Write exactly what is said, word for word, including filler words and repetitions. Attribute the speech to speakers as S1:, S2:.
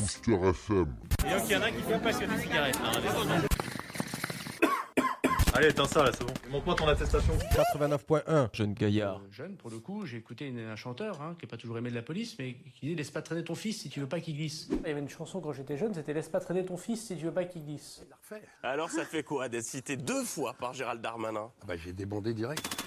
S1: Booster F M.
S2: Et donc il y en a qui fument pas que des cigarettes, hein, les
S3: Allez, éteins ça là, c'est bon. Montre-moi ton attestation.
S4: quatre-vingt-neuf point un.
S5: Jeune gaillard.
S6: Euh, jeune, pour le coup, j'ai écouté une- un chanteur hein, qui n'est pas toujours aimé de la police, mais qui dit laisse pas traîner ton fils si tu veux pas qu'il glisse.
S7: Il y avait une chanson quand j'étais jeune, c'était laisse pas traîner ton fils si tu veux pas qu'il glisse.
S8: Alors ça fait quoi d'être cité deux fois par Gérald Darmanin?
S9: Ah bah j'ai débondé direct.